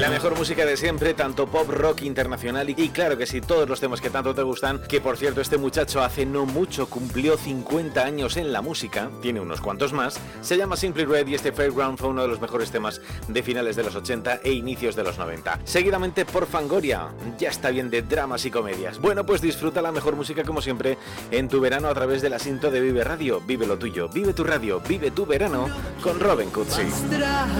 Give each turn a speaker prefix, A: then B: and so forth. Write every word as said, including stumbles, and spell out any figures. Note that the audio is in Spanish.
A: La mejor música de siempre, tanto pop, rock, internacional y, y claro que sí, todos los temas que tanto te gustan. Que por cierto, este muchacho hace no mucho cumplió cincuenta años en la música, tiene unos cuantos más. Se llama Simply Red y este Fairground fue uno de los mejores temas de finales de los ochenta e inicios de los noventa. Seguidamente por Fangoria, ya está bien de dramas y comedias. Bueno, pues disfruta la mejor música como siempre en tu verano a través de la cinta de Vive Radio. Vive lo tuyo, vive tu radio, vive tu verano con Robin Cutsi.